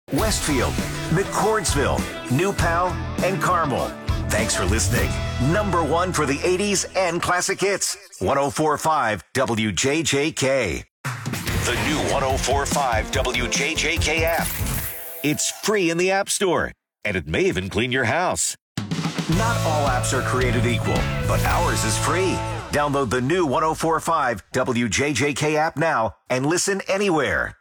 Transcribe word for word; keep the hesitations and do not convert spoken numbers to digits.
Westfield, McCordsville, New Pal, and Carmel. Thanks for listening. Number one for the eighties and classic hits. one oh four point five W J J K. The new one oh four point five W J J K app. It's free in the App Store, and it may even clean your house. Not all apps are created equal, but ours is free. Download the new one oh four point five W J J K app now and listen anywhere.